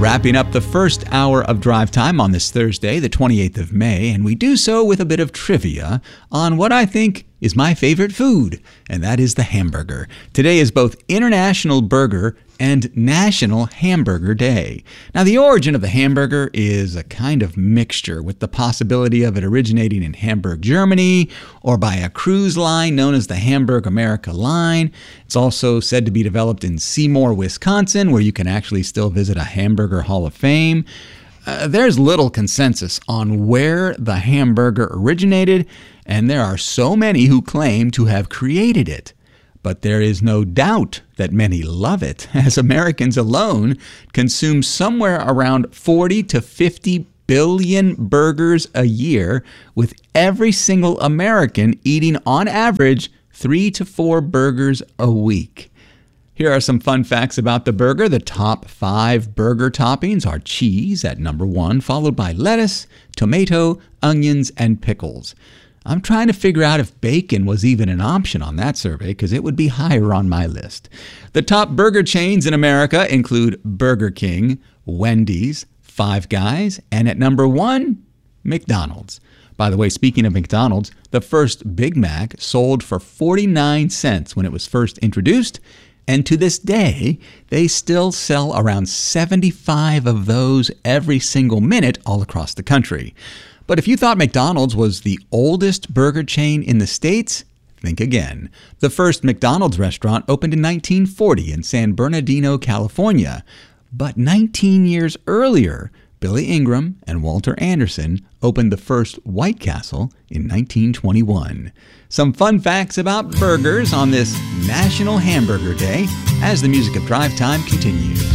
Wrapping up the first hour of Drive Time on this Thursday, the 28th of May, and we do so with a bit of trivia on what I think is my favorite food, and that is the hamburger. Today is both International Burger and National Hamburger Day. Now, the origin of the hamburger is a kind of mixture, with the possibility of it originating in Hamburg, Germany, or by a cruise line known as the Hamburg America Line. It's also said to be developed in Seymour, Wisconsin, where you can actually still visit a Hamburger Hall of Fame. There's little consensus on where the hamburger originated, and there are so many who claim to have created it. But there is no doubt that many love it, as Americans alone consume somewhere around 40 to 50 billion burgers a year, with every single American eating on average 3 to 4 burgers a week. Here are some fun facts about the burger. The top 5 burger toppings are cheese at number 1, followed by lettuce, tomato, onions, and pickles. I'm trying to figure out if bacon was even an option on that survey, because it would be higher on my list. The top burger chains in America include Burger King, Wendy's, Five Guys, and at number 1, McDonald's. By the way, speaking of McDonald's, the first Big Mac sold for 49 cents when it was first introduced, and to this day, they still sell around 75 of those every single minute all across the country. But if you thought McDonald's was the oldest burger chain in the States, think again. The first McDonald's restaurant opened in 1940 in San Bernardino, California. But 19 years earlier, Billy Ingram and Walter Anderson opened the first White Castle in 1921. Some fun facts about burgers on this National Hamburger Day as the music of Drive Time continues.